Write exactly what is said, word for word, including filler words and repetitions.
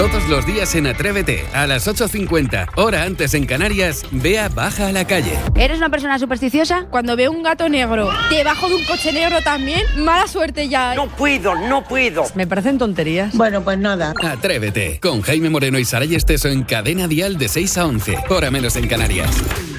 Todos los días en Atrévete, a las ocho cincuenta, hora antes en Canarias, Bea baja a la calle. ¿Eres una persona supersticiosa? Cuando veo un gato negro debajo de un coche negro también, mala suerte ya. No puedo, no puedo. Me parecen tonterías. Bueno, pues nada. Atrévete, con Jaime Moreno y Saray Esteso en Cadena Dial de seis a once, hora menos en Canarias.